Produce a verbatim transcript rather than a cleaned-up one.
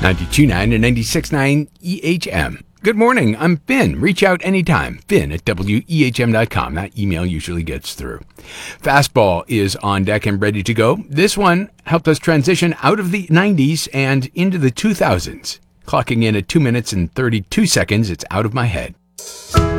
ninety-two point nine and ninety-six point nine E H M. Good morning, I'm Finn. Reach out anytime. Finn at W E H M dot com. That email usually gets through. Fastball is on deck and ready to go. This one helped us transition out of the nineties and into the two thousands. Clocking in at two minutes and thirty-two seconds, it's Out of My Head.